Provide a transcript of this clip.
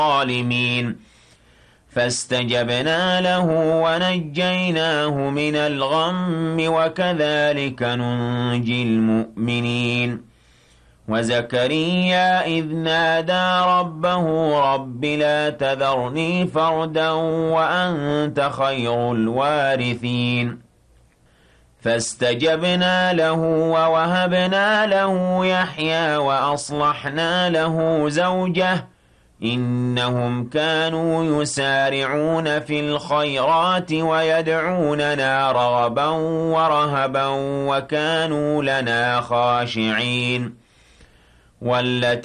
الظالمين فاستجبنا له ونجيناه من الغم وكذلك ننجي المؤمنين وزكريا إذ نادى ربه رب لا تذرني فردا وأنت خير الوارثين فاستجبنا له ووهبنا له يحيى وأصلحنا له زوجه إنهم كانوا يسارعون في الخيرات ويدعوننا رغبا ورهبا وكانوا لنا خاشعين والتي